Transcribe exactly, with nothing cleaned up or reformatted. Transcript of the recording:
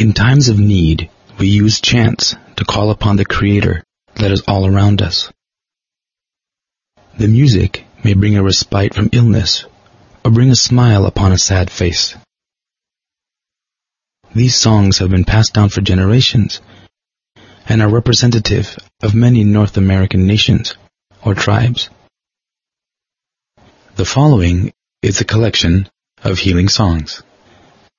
In times of need, we use chants to call upon the Creator that is all around us. The music may bring a respite from illness or bring a smile upon a sad face. These songs have been passed down for generations and are representative of many North American nations or tribes. The following is a collection of healing songs.